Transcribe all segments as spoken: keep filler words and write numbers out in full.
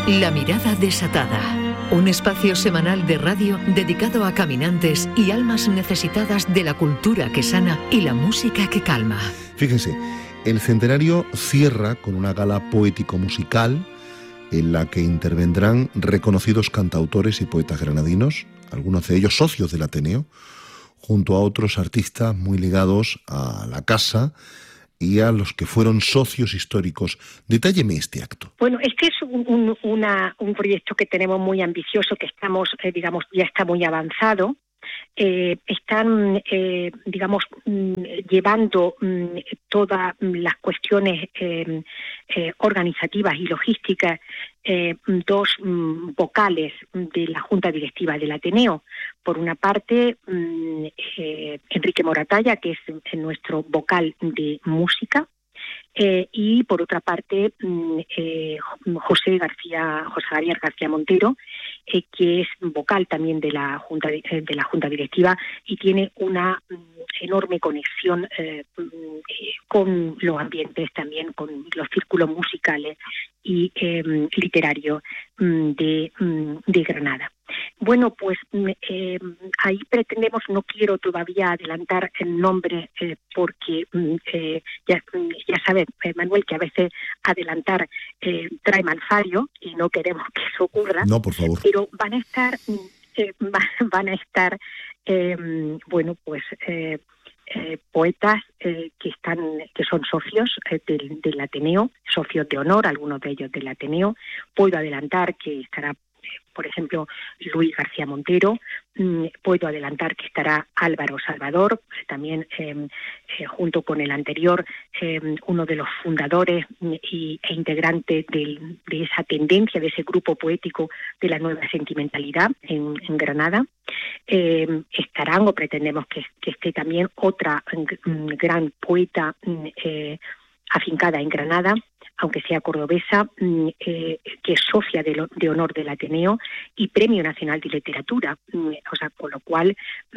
La mirada desatada. Un espacio semanal de radio dedicado a caminantes y almas necesitadas de la cultura que sana y la música que calma. Fíjense, el centenario cierra con una gala poético-musical en la que intervendrán reconocidos cantautores y poetas granadinos, algunos de ellos socios del Ateneo, junto a otros artistas muy ligados a la casa y a los que fueron socios históricos. Detálleme este acto. Bueno, este es un, un, una, un proyecto que tenemos muy ambicioso, que estamos, eh, digamos, ya está muy avanzado. Eh, están, eh, digamos, mm, llevando mm, todas las cuestiones eh, eh, organizativas y logísticas eh, dos mm, vocales de la Junta Directiva del Ateneo. Por una parte, mm, eh, Enrique Moratalla, que es nuestro vocal de música, Eh, y por otra parte eh, José García, José Javier García Montero, eh, que es vocal también de la Junta de, de la Junta Directiva y tiene una mm, enorme conexión eh, eh, con los ambientes, también con los círculos musicales y eh, literarios mm, de, mm, de Granada. Bueno, pues eh, ahí pretendemos, no quiero todavía adelantar el nombre eh, porque eh, ya, ya sabes, eh, Manuel, que a veces adelantar eh, trae malfario y no queremos que eso ocurra. No, por favor. Pero van a estar, eh, van a estar, eh, bueno, pues eh, eh, poetas eh, que están, que son socios eh, del, del Ateneo, socios de honor, algunos de ellos del Ateneo. Puedo adelantar que estará, por ejemplo, Luis García Montero. Mm, puedo adelantar que estará Álvaro Salvador, también eh, eh, junto con el anterior, eh, uno de los fundadores y, e integrante del, de esa tendencia, de ese grupo poético de la nueva sentimentalidad en, en Granada. Eh, estarán, o pretendemos que, que esté también otra mm, gran poeta mm, eh, afincada en Granada, aunque sea cordobesa, eh, que es socia de, lo, de honor del Ateneo y Premio Nacional de Literatura. O sea, con lo cual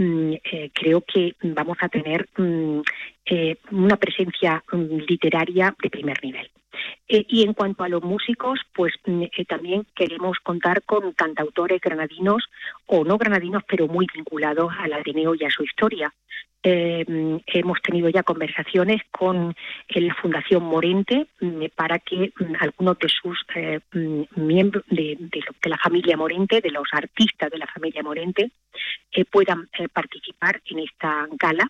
eh, creo que vamos a tener eh, una presencia literaria de primer nivel. Eh, y en cuanto a los músicos, pues eh, también queremos contar con cantautores granadinos o no granadinos, pero muy vinculados al Ateneo y a su historia. Eh, hemos tenido ya conversaciones con eh, la Fundación Morente eh, para que mm, algunos de sus eh, miembros de, de, de la familia Morente, de los artistas de la familia Morente, eh, puedan eh, participar en esta gala.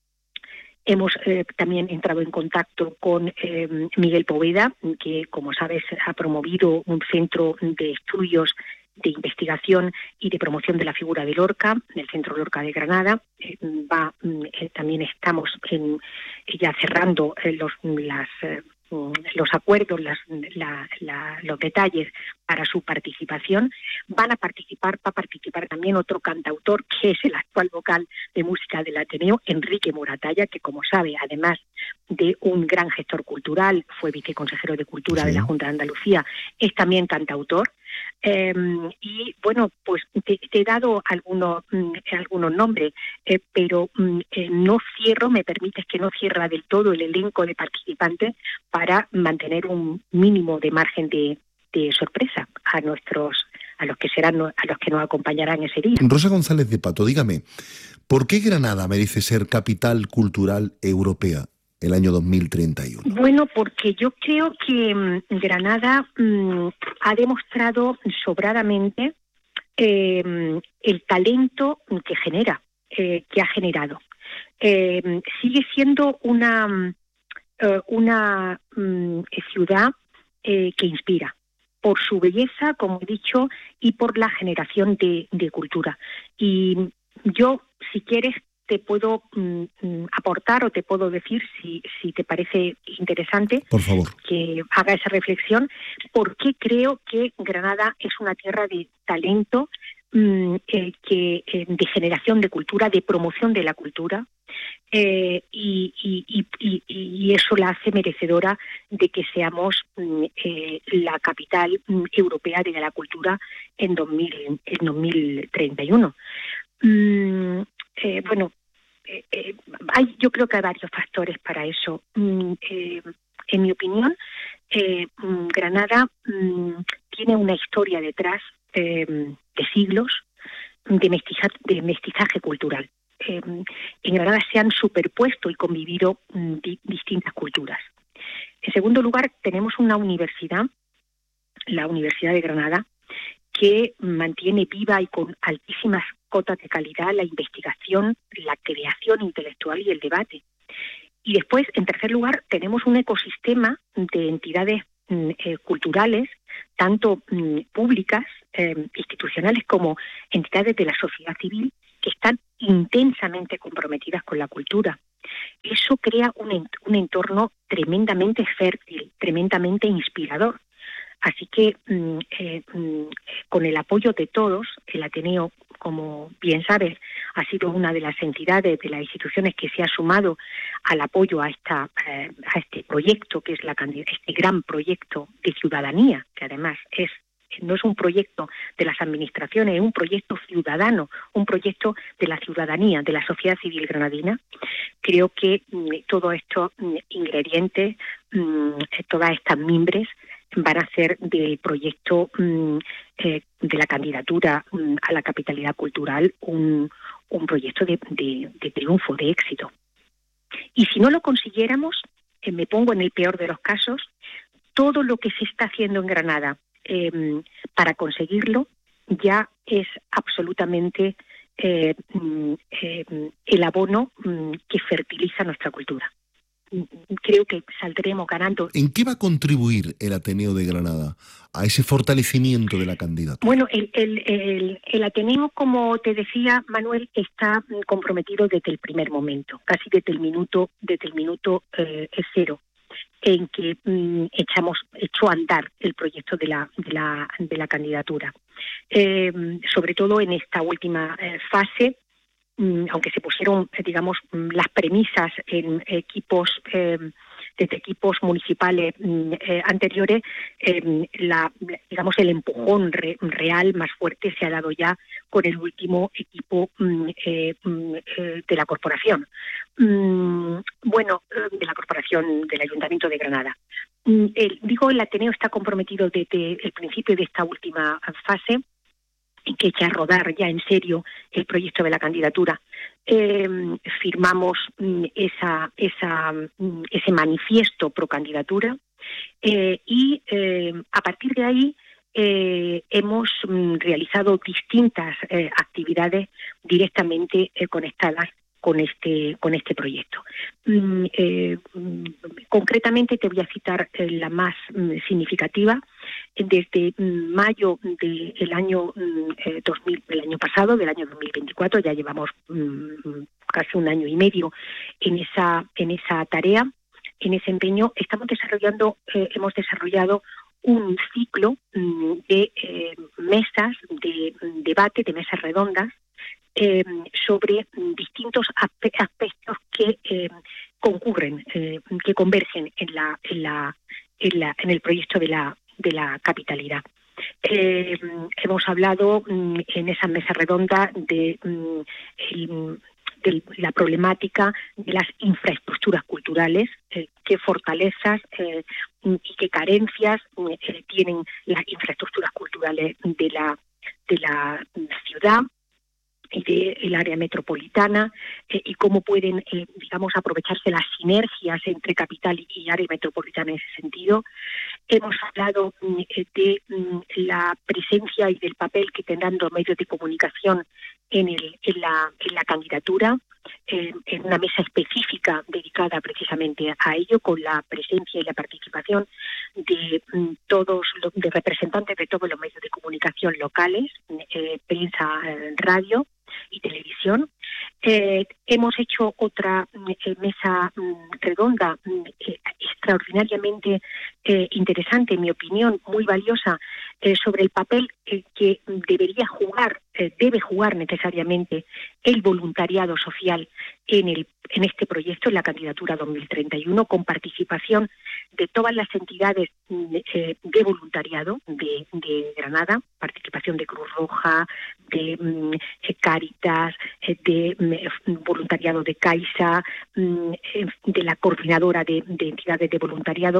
Hemos eh, también entrado en contacto con eh, Miguel Poveda, que, como sabes, ha promovido un centro de estudios de investigación y de promoción de la figura de Lorca, del Centro Lorca de Granada. Eh, va, eh, también estamos en, ya cerrando eh, los, las, eh, los acuerdos, las, la, la, los detalles para su participación. Van a participar, va a participar también otro cantautor, que es el actual vocal de música del Ateneo, Enrique Moratalla, que, como sabe, además de un gran gestor cultural, fue viceconsejero de Cultura sí. de la Junta de Andalucía, es también cantautor. Eh, y bueno, pues te, te he dado algunos, mm, algunos nombres, eh, pero mm, eh, no cierro, me permites que no cierra del todo el elenco de participantes para mantener un mínimo de margen de, de sorpresa a nuestros, a los que serán, a los que nos acompañarán ese día. Rosa González de Pato, dígame, ¿por qué Granada merece ser capital cultural europea el año dos mil treinta y uno? Bueno, porque yo creo que mmm, Granada mmm, ha demostrado sobradamente eh, el talento que genera, eh, que ha generado. Eh, sigue siendo una, uh, una um, ciudad eh, que inspira por su belleza, como he dicho, y por la generación de, de cultura. Y yo, si quieres, te puedo mm, aportar o te puedo decir, si, si te parece interesante, por favor, que haga esa reflexión, por qué creo que Granada es una tierra de talento, mm, eh, que, eh, de generación de cultura, de promoción de la cultura, eh, y, y, y, y eso la hace merecedora de que seamos mm, eh, la capital mm, europea de la cultura en, dos mil, en dos mil treinta y uno. Mm, Eh, bueno, eh, eh, hay, yo creo que hay varios factores para eso. Mm, eh, en mi opinión, eh, Granada mm, tiene una historia detrás eh, de siglos de mestizaje, de mestizaje cultural. Eh, en Granada se han superpuesto y convivido mm, di, distintas culturas. En segundo lugar, tenemos una universidad, la Universidad de Granada, que mantiene viva y con altísimas cotas de calidad la investigación, la creación intelectual y el debate. Y después, en tercer lugar, tenemos un ecosistema de entidades mm, eh, culturales, tanto mm, públicas, eh, institucionales, como entidades de la sociedad civil, que están intensamente comprometidas con la cultura. Eso crea un, ent- un entorno tremendamente fértil, tremendamente inspirador. Así que mm, eh, mm, con el apoyo de todos, el Ateneo, como bien sabes, ha sido una de las entidades, de las instituciones que se ha sumado al apoyo a esta eh, a este proyecto, que es la este gran proyecto de ciudadanía, que además es no es un proyecto de las administraciones, es un proyecto ciudadano, un proyecto de la ciudadanía, de la sociedad civil granadina. Creo que mm, todos estos mm, ingredientes, mm, todas estas mimbres, van a hacer del proyecto mm, eh, de la candidatura mm, a la capitalidad cultural un, un proyecto de, de, de triunfo, de éxito. Y si no lo consiguiéramos, eh, me pongo en el peor de los casos, todo lo que se está haciendo en Granada eh, para conseguirlo ya es absolutamente eh, eh, el abono mm, que fertiliza nuestra cultura. Creo que saldremos ganando. ¿En qué va a contribuir el Ateneo de Granada a ese fortalecimiento de la candidatura? Bueno, el, el, el, el Ateneo, como te decía, Manuel, está comprometido desde el primer momento, casi desde el minuto, desde el minuto eh, cero, en que mm, echamos, echó a andar el proyecto de la, de la, de la candidatura. Eh, sobre todo en esta última eh, fase, aunque se pusieron, digamos, las premisas en equipos, eh, desde equipos municipales eh, anteriores, eh, la, digamos, el empujón re, real más fuerte se ha dado ya con el último equipo eh, eh, de la corporación. Bueno, de la corporación del Ayuntamiento de Granada. El, digo, el Ateneo está comprometido desde el principio de esta última fase, que echa a rodar ya en serio el proyecto de la candidatura. Eh, firmamos mm, esa, esa, mm, ese manifiesto pro candidatura eh, y eh, a partir de ahí eh, hemos mm, realizado distintas eh, actividades directamente eh, conectadas con este con este proyecto. Mm, eh, mm, concretamente te voy a citar eh, la más mm, significativa. Desde mm, mayo del año mm, eh, dos mil, del año pasado, del año dos mil veinticuatro, ya llevamos mm, casi un año y medio en esa en esa tarea, en ese empeño. Estamos desarrollando, eh, hemos desarrollado un ciclo mm, de eh, mesas de mm, debate, de mesas redondas, Eh, sobre distintos aspe- aspectos que eh, concurren, eh, que convergen en la, en la, en la, en el proyecto de la, de la capitalidad. Eh, hemos hablado mm, en esa mesa redonda de, mm, el, de la problemática de las infraestructuras culturales, eh, qué fortalezas eh, y qué carencias eh, tienen las infraestructuras culturales de la, de la ciudad y del área metropolitana, eh, y cómo pueden, eh, digamos, aprovecharse las sinergias entre capital y área metropolitana en ese sentido. Hemos hablado mm, de mm, la presencia y del papel que tendrán los medios de comunicación en, el, en, la, en la candidatura, eh, en una mesa específica dedicada precisamente a ello, con la presencia y la participación de mm, todos los de representantes de todos los medios de comunicación locales, eh, prensa, eh, radio y televisión. Eh, hemos hecho otra eh, mesa mm, redonda eh, extraordinariamente eh, interesante, en mi opinión, muy valiosa, eh, sobre el papel eh, que debería jugar, eh, debe jugar necesariamente el voluntariado social en el en este proyecto, en la candidatura dos mil treinta y uno, con participación de todas las entidades eh, de voluntariado de, de Granada, participación de Cruz Roja, de mm, Cáritas, eh, de mm, voluntariado de Caixa, mm, de la coordinadora de, de entidades de voluntariado,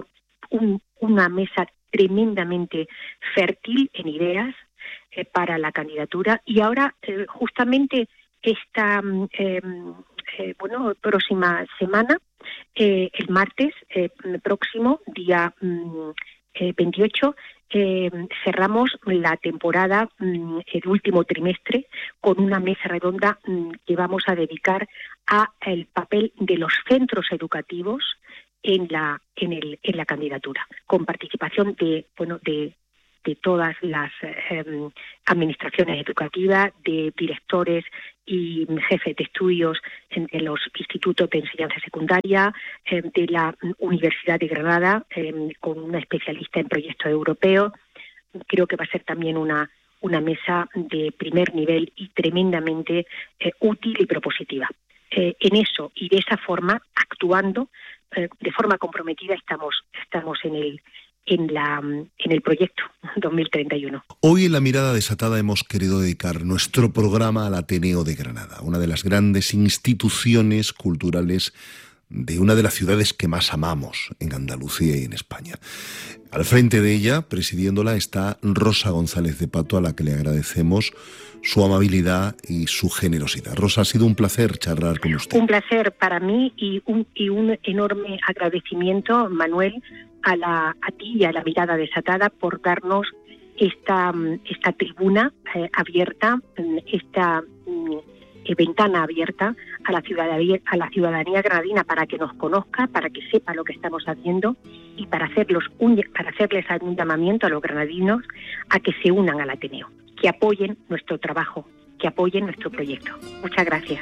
un, una mesa tremendamente fértil en ideas eh, para la candidatura. Y ahora, eh, justamente esta eh, eh, bueno, próxima semana, eh, el martes eh, próximo, día eh, veintiocho, eh, cerramos la temporada, mm, el último trimestre, con una mesa redonda mm, que vamos a dedicar a el papel de los centros educativos en la en el en la candidatura, con participación de bueno de de todas las eh, administraciones educativas, de directores y jefes de estudios de los institutos de enseñanza secundaria, eh, de la Universidad de Granada, eh, con una especialista en proyectos europeos. Creo que va a ser también una, una mesa de primer nivel y tremendamente eh, útil y propositiva. Eh, en eso y de esa forma, actuando eh, de forma comprometida, estamos, estamos en el en la en el proyecto dos mil treinta y uno. Hoy en La Mirada Desatada hemos querido dedicar nuestro programa al Ateneo de Granada, una de las grandes instituciones culturales de una de las ciudades que más amamos en Andalucía y en España. Al frente de ella, presidiéndola, está Rosa González de Pato, a la que le agradecemos su amabilidad y su generosidad. Rosa, ha sido un placer charlar con usted. Un placer para mí y un, y un enorme agradecimiento, Manuel, a, la, a ti y a La Mirada Desatada por darnos esta, esta tribuna eh, abierta, esta eh, ventana abierta a la ciudadanía, a la ciudadanía granadina, para que nos conozca, para que sepa lo que estamos haciendo y para hacerlos un, para hacerles un llamamiento a los granadinos a que se unan al Ateneo, que apoyen nuestro trabajo, que apoyen nuestro proyecto. Muchas gracias.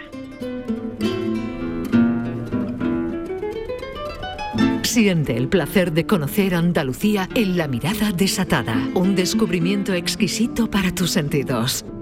Siente el placer de conocer Andalucía en La Mirada Desatada, un descubrimiento exquisito para tus sentidos.